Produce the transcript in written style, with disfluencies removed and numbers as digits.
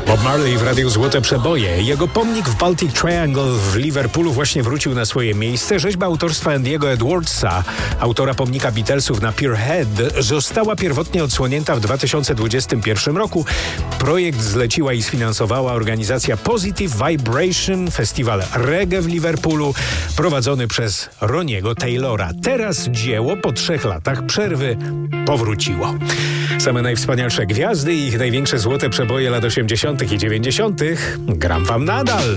Bob Marley w Radiu Złote Przeboje. Jego pomnik w Baltic Triangle w Liverpoolu właśnie wrócił na swoje miejsce. Rzeźba autorstwa Andiego Edwardsa, autora pomnika Beatlesów na Pier Head, została pierwotnie odsłonięta w 2021 roku. Projekt zleciła i sfinansowała organizacja Positive Vibration, festiwal reggae w Liverpoolu, prowadzony przez Roniego Taylora. Teraz dzieło po 3 latach przerwy powróciło. Same najwspanialsze gwiazdy i ich największe złote przeboje lat 80. i 90. gram wam nadal.